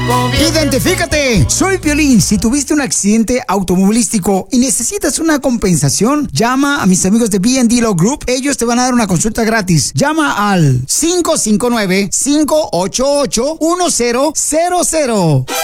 Identifícate, soy Piolín. Si tuviste un accidente automovilístico y necesitas una compensación, llama a mis amigos de B&D Law Group. Ellos te van a dar una consulta gratis. Llama al 559-588-1000.